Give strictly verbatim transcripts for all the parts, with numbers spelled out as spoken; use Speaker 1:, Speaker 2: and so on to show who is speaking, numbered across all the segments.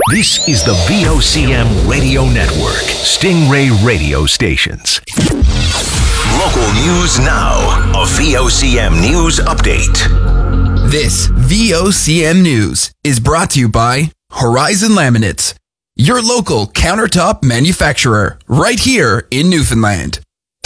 Speaker 1: This is the V O C M Radio Network, Stingray Radio Stations. Local news now. A V O C M News Update.
Speaker 2: This V O C M News is brought to you by Horizon Laminates, your local countertop manufacturer, right here in Newfoundland.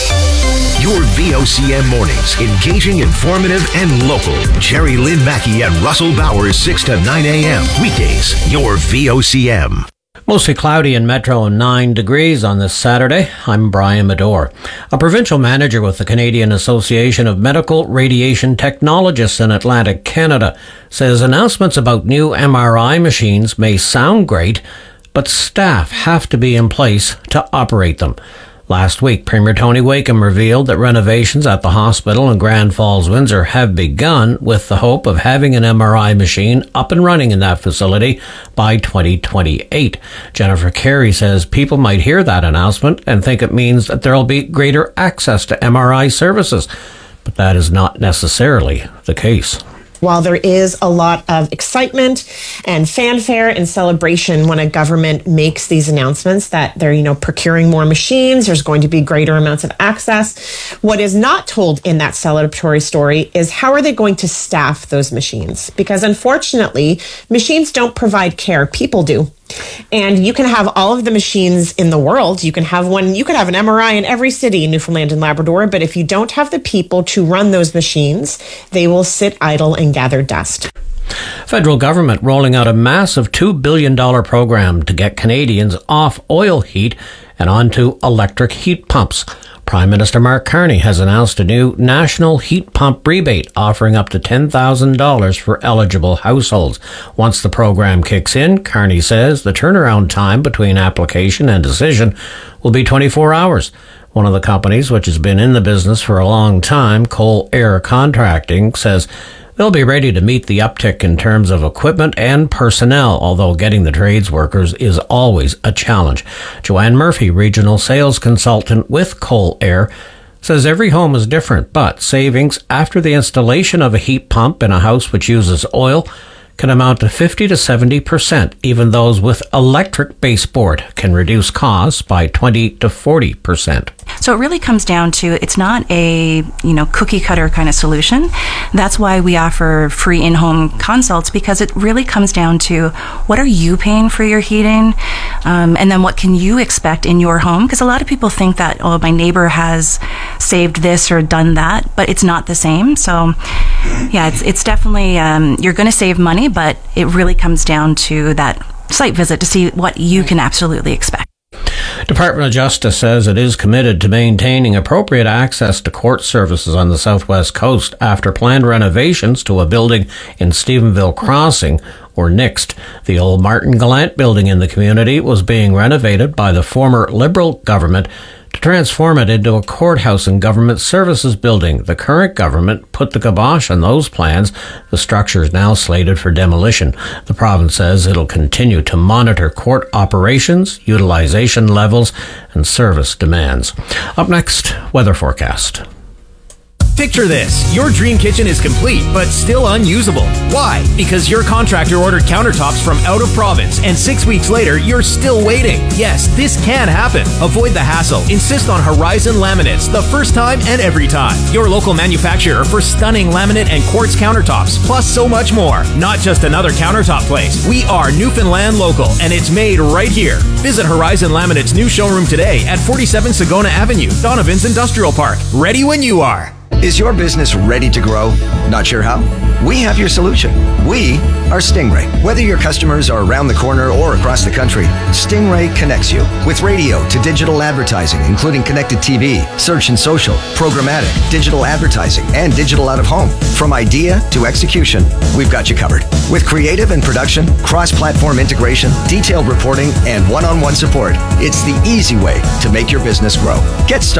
Speaker 1: Your V O C M mornings, engaging, informative, and local. Jerry Lynn Mackey and Russell Bowers, six to nine a.m. Weekdays, your V O C M.
Speaker 3: Mostly cloudy in Metro and nine degrees on this Saturday. I'm Brian Medore. A provincial manager with the Canadian Association of Medical Radiation Technologists in Atlantic Canada says announcements about new M R I machines may sound great, but staff have to be in place to operate them. Last week, Premier Tony Wakeham revealed that renovations at the hospital in Grand Falls, Windsor have begun with the hope of having an M R I machine up and running in that facility by twenty twenty-eight. Jennifer Carey says people might hear that announcement and think it means that there will be greater access to M R I services, but that is not necessarily the case.
Speaker 4: While there is a lot of excitement and fanfare and celebration when a government makes these announcements that they're, you know, procuring more machines, there's going to be greater amounts of access. What is not told in that celebratory story is how are they going to staff those machines? Because unfortunately, machines don't provide care, people do. And you can have all of the machines in the world. You can have one, you could have an M R I in every city in Newfoundland and Labrador, but if you don't have the people to run those machines, they will sit idle and gather dust.
Speaker 3: Federal government rolling out a massive two billion dollars program to get Canadians off oil heat and onto electric heat pumps. Prime Minister Mark Carney has announced a new national heat pump rebate offering up to ten thousand dollars for eligible households. Once the program kicks in, Carney says the turnaround time between application and decision will be twenty-four hours. One of the companies, which has been in the business for a long time, Cole Air Contracting, says they'll be ready to meet the uptick in terms of equipment and personnel, although getting the trades workers is always a challenge. Joanne Murphy, regional sales consultant with Cole Air, says every home is different, but savings after the installation of a heat pump in a house which uses oil can amount to fifty to seventy percent. Even those with electric baseboard can reduce costs by twenty to forty percent.
Speaker 5: So it really comes down to, it's not a, you know, cookie cutter kind of solution. That's why we offer free in-home consults, because it really comes down to what are you paying for your heating, um, and then what can you expect in your home? Because a lot of people think that, oh, my neighbor has saved this or done that, but it's not the same. So yeah, it's it's definitely, um, you're going to save money, but it really comes down to that site visit to see what you can absolutely expect.
Speaker 3: Department of Justice says it is committed to maintaining appropriate access to court services on the southwest coast after planned renovations to a building in Stephenville Crossing were nixed. The old Martin Gallant building in the community was being renovated by the former Liberal government to transform it into a courthouse and government services building. The current government put the kibosh on those plans. The structure is now slated for demolition. The province says it'll continue to monitor court operations, utilization levels, and service demands. Up next, weather forecast.
Speaker 6: Picture this. Your dream kitchen is complete, but still unusable. Why? Because your contractor ordered countertops from out of province, and six weeks later, you're still waiting. Yes, this can happen. Avoid the hassle. Insist on Horizon Laminates, the first time and every time. Your local manufacturer for stunning laminate and quartz countertops, plus so much more. Not just another countertop place. We are Newfoundland local, and it's made right here. Visit Horizon Laminates' new showroom today at forty-seven Sagona Avenue, Donovan's Industrial Park. Ready when you are.
Speaker 7: Is your business ready to grow? Not sure how? We have your solution. We are Stingray. Whether your customers are around the corner or across the country, Stingray connects you with radio to digital advertising, including connected T V, search and social, programmatic, digital advertising, and digital out of home. From idea to execution, we've got you covered. With creative and production, cross-platform integration, detailed reporting, and one-on-one support, it's the easy way to make your business grow. Get started.